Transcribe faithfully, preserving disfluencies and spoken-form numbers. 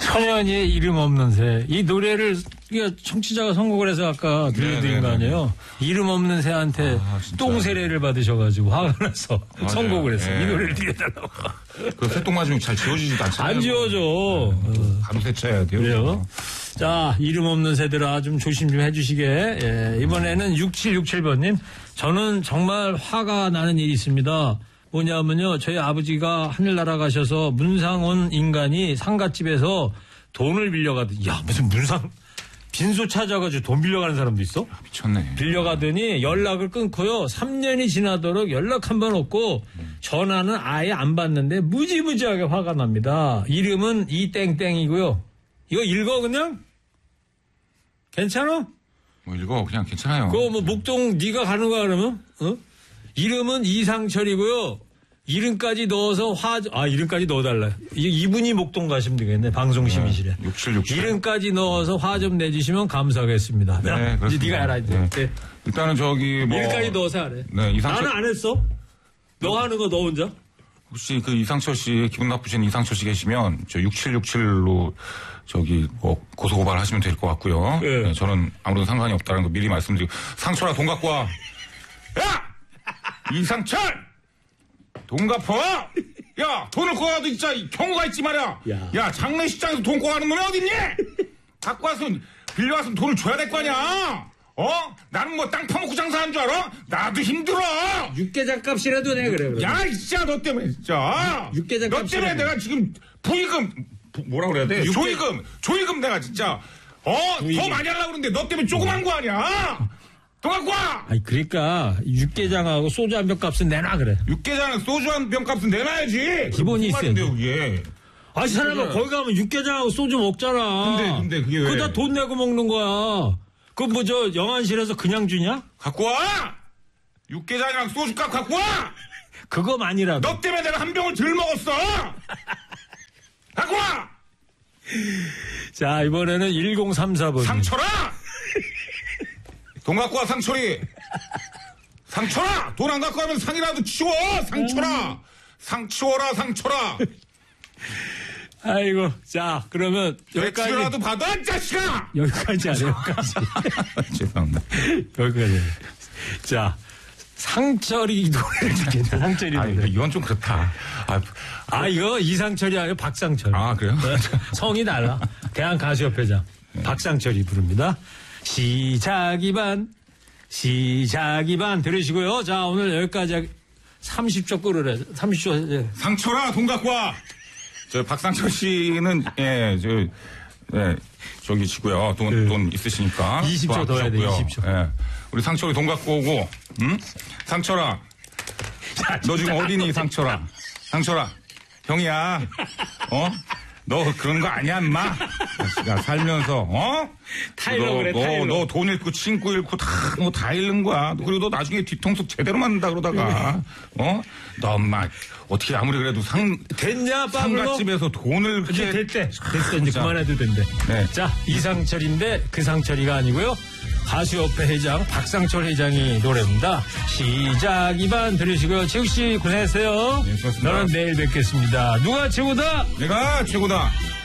천연의 이름 없는 새. 이 노래를 청취자가 선곡을 해서 아까 들려드린 거 아니에요. 이름 없는 새한테 아, 똥세례를 받으셔가지고 화가 나서 맞아요. 선곡을 했어요. 네. 이 노래를 들려달라고. 그 새똥 맞으면 잘 지워지지도 않잖아요. 안 지워져. 네. 바로 세차해야 돼요. 그래요. 자, 이름 없는 새들아 좀 조심 좀 해주시게. 예, 이번에는 육칠육칠 번님. 저는 정말 화가 나는 일이 있습니다. 뭐냐면요. 저희 아버지가 하늘나라 가셔서 문상 온 인간이 상갓집에서 돈을 빌려가더니 야 무슨 문상 빈소 찾아가지고 돈 빌려가는 사람도 있어? 아, 미쳤네. 빌려가더니 연락을 끊고요. 삼 년이 지나도록 연락 한 번 없고 음. 전화는 아예 안 받는데 무지무지하게 화가 납니다. 이름은 이땡땡이고요. 이거 읽어 그냥? 괜찮아? 뭐 읽어 그냥 괜찮아요. 그거 뭐 목동 네가 가는 거야 그러면? 어? 이름은 이상철이고요. 이름까지 넣어서 화, 아, 이름까지 넣어달라. 이분이 목동 가시면 되겠네. 방송심의실에. 네, 육칠육칠. 이름까지 넣어서 화 좀 내주시면 감사하겠습니다. 네, 그렇습니다. 이제 네가 알아야 돼. 네. 일단은 저기 뭐. 이름까지 넣어서 하래. 네, 이상철. 나는 안 했어. 너 하는 거 너 혼자? 혹시 그 이상철 씨, 기분 나쁘신 이상철 씨 계시면 저 육칠육칠로 저기 뭐 고소고발 하시면 될 것 같고요. 네. 네, 저는 아무런 상관이 없다는 거 미리 말씀드리고. 상철아, 돈 갖고 와. 야! 이상철! 돈 갚아! 야, 돈을 꼬아도 진짜 경우가 있지 말이야. 야, 야 장례식장에서 돈 꼬아는 놈이 어딨니? 갖고 와서 빌려와서 돈을 줘야 될 거 아니야. 어? 나는 뭐 땅 파먹고 장사한 줄 알아? 나도 힘들어. 육개장 값이라도 내 그래. 그래. 야, 진짜 너 때문에 진짜. 육개장 너 때문에 내가 지금 부의금 부, 뭐라 그래야 돼? 육개... 조의금, 조의금 내가 진짜 어? 부의금. 더 많이 하려고 그러는데 너 때문에 조그만 거 아니야? 돈 갖고 와! 아니, 그러니까, 육개장하고 소주 한 병 값은 내놔, 그래. 육개장은 소주 한 병 값은 내놔야지! 기본이 있어요. 그게. 아, 이 사람아, 거기 가면 육개장하고 소주 먹잖아. 근데, 근데 그게 왜? 그거 다 돈 내고 먹는 거야. 그 뭐, 저, 영안실에서 그냥 주냐? 갖고 와! 육개장이랑 소주 값 갖고 와! 그거만이라도. 너 때문에 내가 한 병을 덜 먹었어! 갖고 와! 자, 이번에는 일공삼사 번. 상철아! 돈 갖고 와, 상철이. 상철아! 돈 안 갖고 가면 상이라도 치워! 상철아! 상 치워라, 상철아! 아이고, 자, 그러면 여기까지. 대출이라도 받아, 자식아! 여기까지 하네, 여기까지. 죄송합니다. 여기까지. 자, 상철이 노래를 듣겠다, 상철이 노래. 아, 이건 좀 그렇다. 아, 아 이거 이상철이 아니고 박상철. 아, 그래요? 성이 달라. 대한가수협회장. 네. 박상철이 부릅니다. 시작이 반, 시작이 반 들으시고요. 자, 오늘 여기까지 삼십 초 끌으래. 삼십 초. 예. 상철아, 돈 갖고 와! 저, 박상철 씨는, 예, 저, 예, 저기 지고요. 돈, 네. 돈 있으시니까. 이십 초 더 해야 돼, 이십 초. 예. 우리 상철이 돈 갖고 오고, 응? 상철아. 자, 너 지금 어디니, 상철아? 상철아. 형이야. 어? 너 그런 거 아니야, 인마? 야, 살면서, 어? 타일러 너, 그래, 너, 타일러. 너 돈 잃고, 친구 잃고, 다, 뭐, 다 잃는 거야. 그리고 너 나중에 뒤통수 제대로 맞는다, 그러다가. 어? 너, 엄마, 어떻게 아무리 그래도 상. 됐냐, 빠블로? 상가집에서 돈을. 이제 됐대. 됐어, 이제 자, 그만해도 된대. 네. 자, 이상철인데 그 상철이가 아니고요. 가수협회 회장 박상철 회장이 노래입니다. 시작이 반 들으시고요. 최욱 씨 고생했어요. 네, 수고하셨습니다. 저는 내일 뵙겠습니다. 누가 최고다? 내가 최고다.